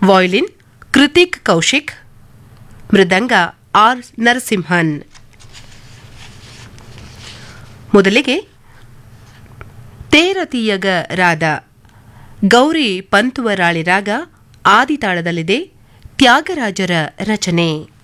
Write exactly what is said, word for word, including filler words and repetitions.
Violin Krithik Kaushik, ಮೃದಂಗ R Narasimhan. ಮೊದಲಿಗೆ ತೇರತೀಯಗ ರಾದ ಗೌರಿ ಪಂತುವರಾಳಿ ರಾಗ ಆದಿತಾಳದಲ್ಲಿದೆ, ತ್ಯಾಗರಾಜರ ರಚನೆ.